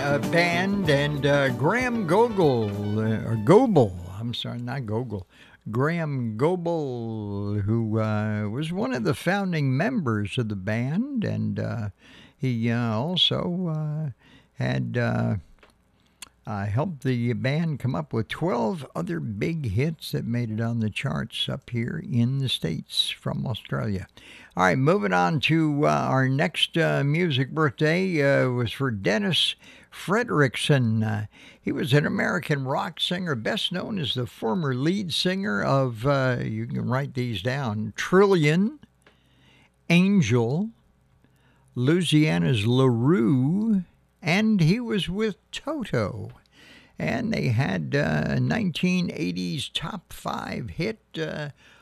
Band and Graham Gogol, or Goebel, I'm sorry, not Gogol, Graham Goebel, who was one of the founding members of the band, and he also had helped the band come up with 12 other big hits that made it on the charts up here in the States from Australia. All right, moving on to our next music birthday was for Dennis Frederickson. He was an American rock singer, best known as the former lead singer of, you can write these down, Trillion, Angel, Louisiana's LaRue, and he was with Toto. And they had a 1980s top 5 hit,